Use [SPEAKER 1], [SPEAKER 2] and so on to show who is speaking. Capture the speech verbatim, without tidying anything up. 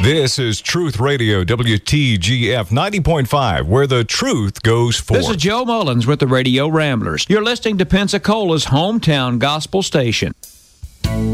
[SPEAKER 1] This is Truth Radio, W T G F ninety point five, where the truth goes forth.
[SPEAKER 2] This is Joe Mullins with the Radio Ramblers. You're listening to Pensacola's hometown gospel station.